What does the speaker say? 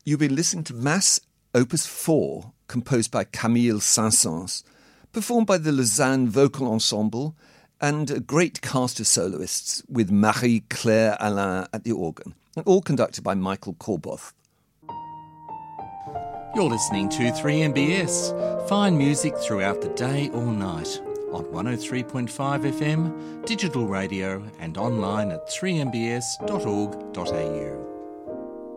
You'll be listening to Mass Opus 4, composed by Camille Saint-Saëns, performed by the Lausanne Vocal Ensemble and a great cast of soloists with Marie-Claire Alain at the organ, and all conducted by Michael Corboth. You're listening to 3MBS, fine music throughout the day or night, on 103.5 FM, digital radio and online at 3mbs.org.au.